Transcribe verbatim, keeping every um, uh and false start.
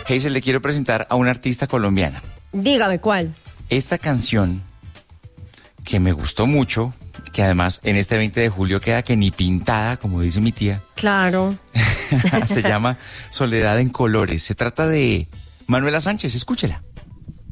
Hazel, le quiero presentar a una artista colombiana. Dígame, ¿cuál? Esta canción, que me gustó mucho, que además en este veinte de julio queda que ni pintada, como dice mi tía. Claro. Se llama Soledad en Colores. Se trata de Manuela Sánchez, escúchela.